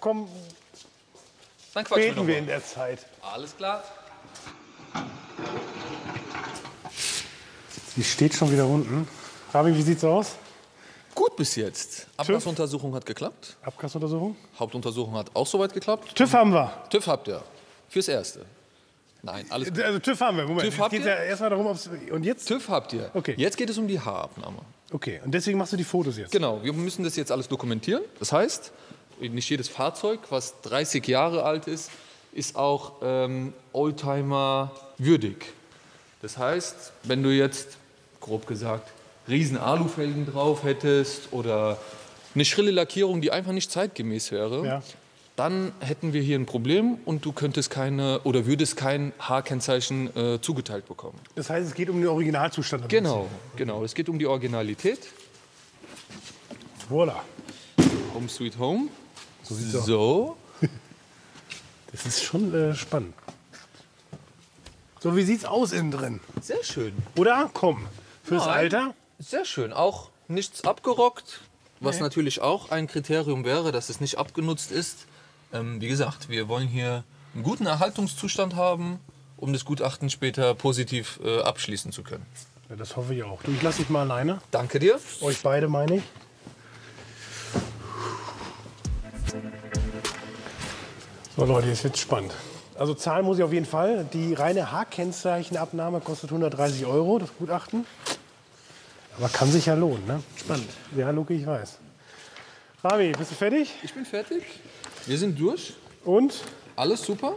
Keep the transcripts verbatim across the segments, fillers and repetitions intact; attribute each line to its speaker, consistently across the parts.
Speaker 1: komm,
Speaker 2: Dann quatschen
Speaker 1: beten
Speaker 2: wir,
Speaker 1: wir
Speaker 2: noch
Speaker 1: in
Speaker 2: mal.
Speaker 1: der Zeit.
Speaker 2: Alles klar.
Speaker 1: Sie steht schon wieder unten. Rami, wie sieht's aus?
Speaker 2: Gut bis jetzt. Abgasuntersuchung hat geklappt.
Speaker 1: Abgasuntersuchung?
Speaker 2: Hauptuntersuchung hat auch soweit geklappt.
Speaker 1: TÜV haben wir.
Speaker 2: TÜV habt ihr. Fürs Erste. Nein, alles gut.
Speaker 1: Also TÜV haben wir. Moment,
Speaker 2: TÜV
Speaker 1: jetzt
Speaker 2: habt
Speaker 1: geht
Speaker 2: ihr?
Speaker 1: ja erstmal darum, ob's... Und jetzt?
Speaker 2: TÜV habt ihr.
Speaker 1: Okay.
Speaker 2: Jetzt geht es um die Haarabnahme.
Speaker 1: Okay, und deswegen machst du die Fotos jetzt?
Speaker 2: Genau, wir müssen das jetzt alles dokumentieren. Das heißt, nicht jedes Fahrzeug, was dreißig Jahre alt ist, ist auch ähm, Oldtimer würdig. Das heißt, wenn du jetzt, grob gesagt, riesen Alufelgen drauf hättest oder eine schrille Lackierung, die einfach nicht zeitgemäß wäre,
Speaker 1: Ja.
Speaker 2: dann hätten wir hier ein Problem und du könntest keine oder würdest kein Haarkennzeichen äh, zugeteilt bekommen.
Speaker 1: Das heißt, es geht um den Originalzustand.
Speaker 2: Genau, genau. Es geht um die Originalität.
Speaker 1: Voilà.
Speaker 2: Home Sweet Home.
Speaker 1: So sieht's aus.
Speaker 2: So.
Speaker 1: Das ist schon äh, spannend. So, wie sieht's aus innen drin?
Speaker 2: Sehr schön.
Speaker 1: Oder? Komm, fürs
Speaker 2: Nein.
Speaker 1: Alter?
Speaker 2: Sehr schön. Auch nichts abgerockt, was natürlich auch ein Kriterium wäre, dass es nicht abgenutzt ist. Ähm, wie gesagt, wir wollen hier einen guten Erhaltungszustand haben, um das Gutachten später positiv äh, abschließen zu können.
Speaker 1: Ja, das hoffe ich auch. Du, ich lasse dich mal alleine.
Speaker 2: Danke dir.
Speaker 1: Euch beide, meine ich. So, Leute, jetzt wird's spannend. Also zahlen muss ich auf jeden Fall. Die reine Haarkennzeichenabnahme kostet hundertdreißig Euro, das Gutachten. Aber kann sich ja lohnen, ne? Spannend. Ja, Luki, ich weiß. Rami, bist du fertig?
Speaker 2: Ich bin fertig. Wir sind durch.
Speaker 1: Und?
Speaker 2: Alles super.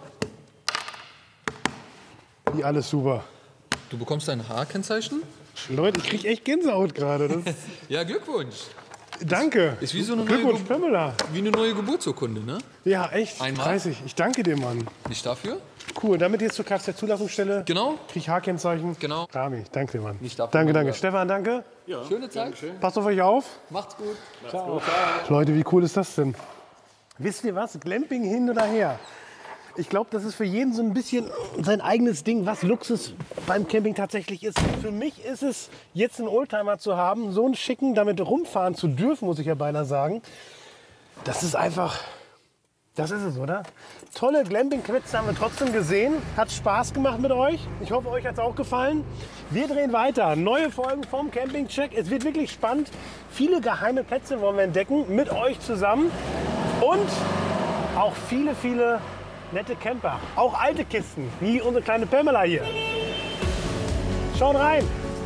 Speaker 1: Wie alles super.
Speaker 2: Du bekommst dein Haarkennzeichen.
Speaker 1: Leute, ich krieg echt Gänsehaut gerade. Das-
Speaker 2: Ja, Glückwunsch.
Speaker 1: Danke.
Speaker 2: Ist wie so eine neue
Speaker 1: Glückwunsch,
Speaker 2: Ge-
Speaker 1: Pamela.
Speaker 2: Wie eine neue Geburtsurkunde, ne?
Speaker 1: Ja, echt.
Speaker 2: Einmal?
Speaker 1: dreißig. Ich danke dir, Mann.
Speaker 2: Nicht dafür?
Speaker 1: Cool. Damit jetzt zur Kfz-Zulassungsstelle.
Speaker 2: Genau.
Speaker 1: Krieg ich Haarkennzeichen.
Speaker 2: Genau.
Speaker 1: Rami, danke dir, Mann.
Speaker 2: Nicht dafür,
Speaker 1: Danke,
Speaker 2: mein
Speaker 1: danke.
Speaker 2: Lieber.
Speaker 1: Stefan, danke.
Speaker 2: Schöne Zeit.
Speaker 1: Passt auf euch auf.
Speaker 2: Macht's gut.
Speaker 1: Leute, wie cool ist das denn? Wisst ihr was? Glamping hin oder her. Ich glaube, das ist für jeden so ein bisschen sein eigenes Ding, was Luxus beim Camping tatsächlich ist. Für mich ist es, jetzt einen Oldtimer zu haben, so einen schicken, damit rumfahren zu dürfen, muss ich ja beinahe sagen. Das ist einfach, das ist es, oder? Tolle Glamping-Quits haben wir trotzdem gesehen. Hat Spaß gemacht mit euch. Ich hoffe, euch hat es auch gefallen. Wir drehen weiter. Neue Folgen vom Camping-Check. Es wird wirklich spannend. Viele geheime Plätze wollen wir entdecken mit euch zusammen. Und auch viele, viele nette Camper. Auch alte Kisten, wie unsere kleine Pamela hier. Schaut rein.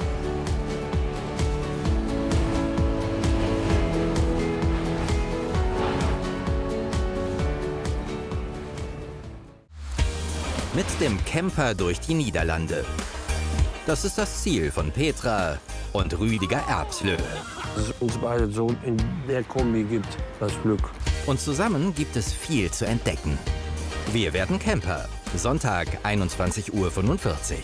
Speaker 3: Mit dem Camper durch die Niederlande. Das ist das Ziel von Petra und Rüdiger Erbslö.
Speaker 4: Dass es uns beide so in der Kombi gibt, das Glück.
Speaker 3: Und zusammen gibt es viel zu entdecken. Wir werden Camper. Sonntag, einundzwanzig Uhr fünfundvierzig.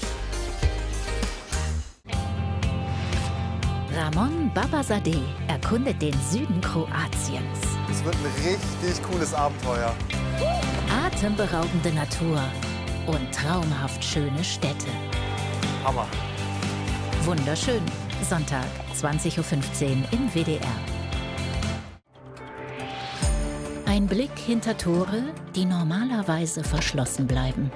Speaker 5: Ramon Babazadeh erkundet den Süden Kroatiens.
Speaker 6: Es wird ein richtig cooles Abenteuer.
Speaker 5: Atemberaubende Natur und traumhaft schöne Städte.
Speaker 6: Hammer.
Speaker 5: Wunderschön. Sonntag, zwanzig Uhr fünfzehn im W D R. Ein Blick hinter Tore, die normalerweise verschlossen bleiben.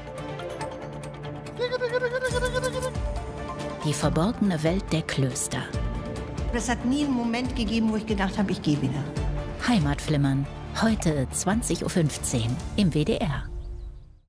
Speaker 5: Die verborgene Welt der Klöster.
Speaker 7: Es hat nie einen Moment gegeben, wo ich gedacht habe, ich gehe wieder.
Speaker 5: Heimatflimmern. Heute zwanzig Uhr fünfzehn im W D R.